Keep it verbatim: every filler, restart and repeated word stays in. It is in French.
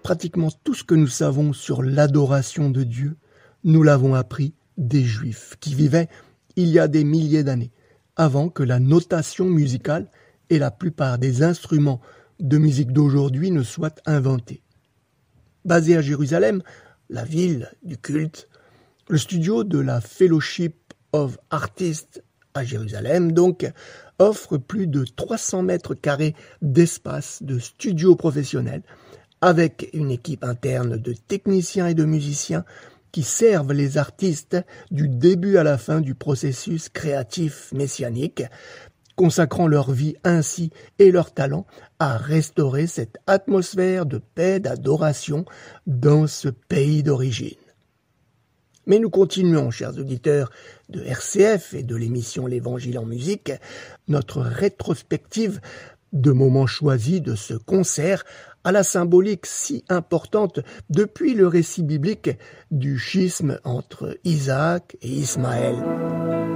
Pratiquement tout ce que nous savons sur l'adoration de Dieu, nous l'avons appris des Juifs qui vivaient il y a des milliers d'années, avant que la notation musicale et la plupart des instruments de musique d'aujourd'hui ne soient inventés. Basé à Jérusalem, la ville du culte, le studio de la Fellowship of Artists à Jérusalem, donc, offre plus de trois cents mètres carrés d'espace de studio professionnel, avec une équipe interne de techniciens et de musiciens qui servent les artistes du début à la fin du processus créatif messianique, consacrant leur vie ainsi et leur talent à restaurer cette atmosphère de paix, d'adoration dans ce pays d'origine. Mais nous continuons, chers auditeurs de R C F et de l'émission L'Évangile en musique, notre rétrospective de moments choisis de ce concert à la symbolique si importante depuis le récit biblique du schisme entre Isaac et Ismaël.